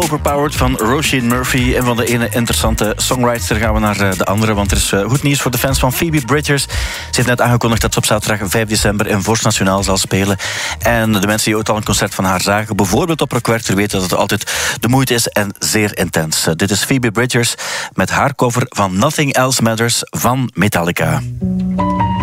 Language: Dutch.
Overpowered van Roisin Murphy. En van de ene interessante songwriter gaan we naar de andere. Want er is goed nieuws voor de fans van Phoebe Bridgers. Ze heeft net aangekondigd dat ze op zaterdag 5 december in Vorst Nationaal zal spelen. En de mensen die ooit al een concert van haar zagen, bijvoorbeeld op Rockwerchter, weten dat het altijd de moeite is en zeer intens. Dit is Phoebe Bridgers met haar cover van Nothing Else Matters van Metallica.